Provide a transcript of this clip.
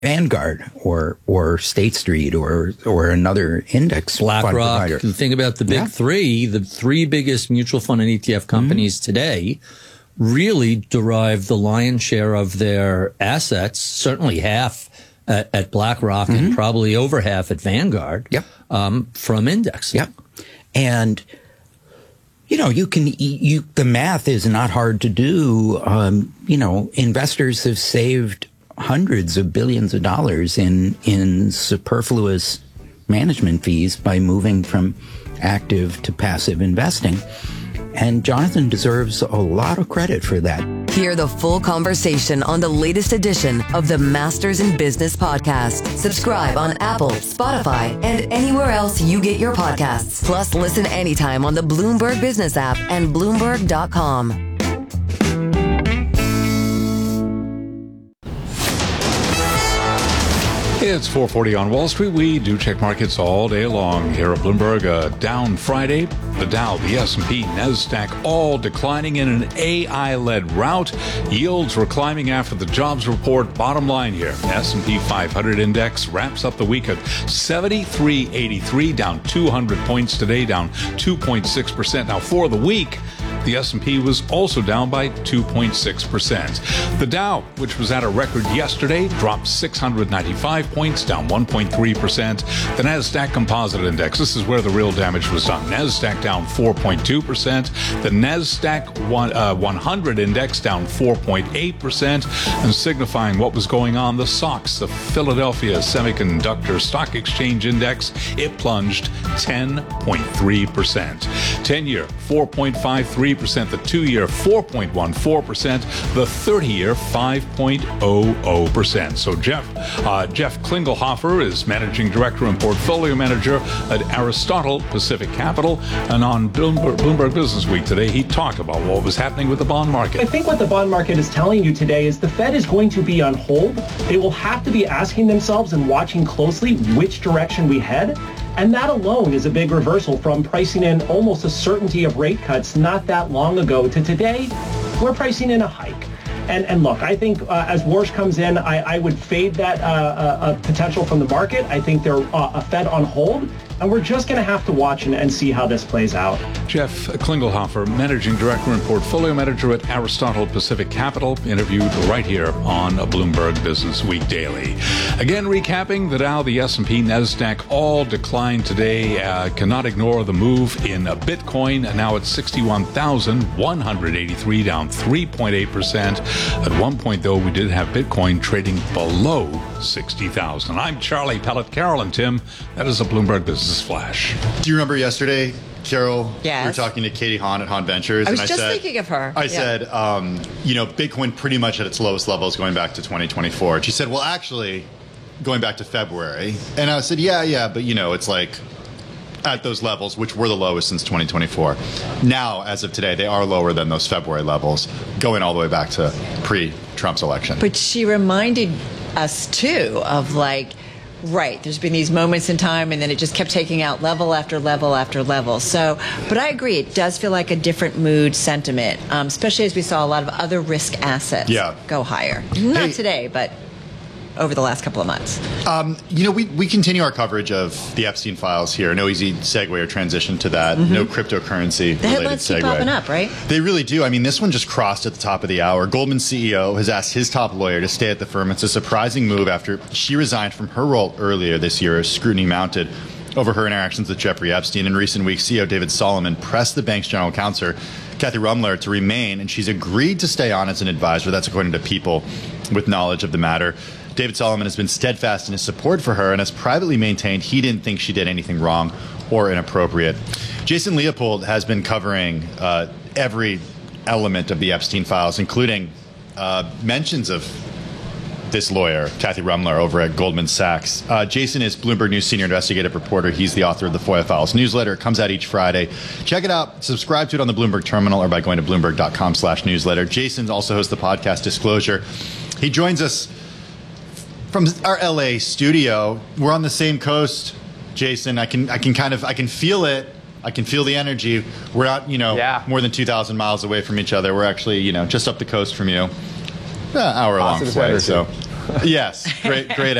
Vanguard or State Street or another index fund provider. BlackRock. Think about the big three. The three biggest mutual fund and ETF companies today really derive the lion's share of their assets, certainly half at BlackRock and probably over half at Vanguard, from indexing. Yep. And the math is not hard to do. Investors have saved hundreds of billions of dollars in superfluous management fees by moving from active to passive investing. And Jonathan deserves a lot of credit for that. Hear the full conversation on the latest edition of the Masters in Business podcast. Subscribe on Apple, Spotify, and anywhere else you get your podcasts. Plus, listen anytime on the Bloomberg Business app and Bloomberg.com. It's 4:40 on Wall Street. We do check markets all day long here at Bloomberg. Down Friday, the Dow, the S&P, NASDAQ, all declining in an AI-led rout. Yields were climbing after the jobs report. Bottom line here, S&P 500 index wraps up the week at 7383, down 200 points today, down 2.6%. Now, for the week, the S&P was also down by 2.6%. The Dow, which was at a record yesterday, dropped 695 points, down 1.3%. The NASDAQ Composite Index, this is where the real damage was done. NASDAQ down 4.2%. The NASDAQ 100 Index down 4.8%. And signifying what was going on, the SOX, the Philadelphia Semiconductor Stock Exchange Index, it plunged 10.3%. 10-year, 4.53%. The 2-year, 4.14%. The 30-year, 5.00%. So Jeff Klingelhofer is Managing Director and Portfolio Manager at Aristotle Pacific Capital. And on Bloomberg Business Week today, he talked about what was happening with the bond market. I think what the bond market is telling you today is the Fed is going to be on hold. They will have to be asking themselves and watching closely which direction we head. And that alone is a big reversal from pricing in almost a certainty of rate cuts not that long ago to today. We're pricing in a hike. And look, I think as Warsh comes in, I would fade that potential from the market. I think they're a Fed on hold. And we're just going to have to watch and see how this plays out. Jeff Klingelhofer, Managing Director and Portfolio Manager at Aristotle Pacific Capital, interviewed right here on Bloomberg Business Week Daily. Again, recapping, the Dow, the S&P, NASDAQ all declined today. Cannot ignore the move in Bitcoin, now at 61,183, down 3.8%. At one point, though, we did have Bitcoin trading below 60,000. I'm Charlie Pellet. Carol and Tim, that is a Bloomberg Business Flash. Do you remember yesterday, Carol? Yes. We were talking to Katie Hahn at Hahn Ventures. I was just thinking of her. I said, Bitcoin pretty much at its lowest levels going back to 2024. And she said, well, actually, going back to February. And I said, yeah, but it's like at those levels, which were the lowest since 2024. Now, as of today, they are lower than those February levels, going all the way back to pre-Trump's election. But she reminded us, too, of right, there's been these moments in time, and then it just kept taking out level after level after level. So, but I agree, it does feel like a different mood sentiment, especially as we saw a lot of other risk assets go higher. Not today, but over the last couple of months. We continue our coverage of the Epstein files here. No easy segue or transition to that. No cryptocurrency The headlines keep popping up, right? They really do. I mean, this one just crossed at the top of the hour. Goldman's CEO has asked his top lawyer to stay at the firm. It's a surprising move after she resigned from her role earlier this year as scrutiny mounted over her interactions with Jeffrey Epstein. In recent weeks, CEO David Solomon pressed the bank's general counsel, Kathy Rumler, to remain, and she's agreed to stay on as an advisor. That's according to people with knowledge of the matter. David Solomon has been steadfast in his support for her and has privately maintained he didn't think she did anything wrong or inappropriate. Jason Leopold has been covering every element of the Epstein files, including mentions of this lawyer, Kathy Rumler, over at Goldman Sachs. Jason is Bloomberg News senior investigative reporter. He's the author of the FOIA Files newsletter. It comes out each Friday. Check it out. Subscribe to it on the Bloomberg terminal or by going to Bloomberg.com/newsletter. Jason also hosts the podcast Disclosure. He joins us from our LA studio. We're on the same coast, Jason. I can feel it. I can feel the energy. We're not, more than 2,000 miles away from each other. We're actually, just up the coast from you. An hour long flight. So Yes, great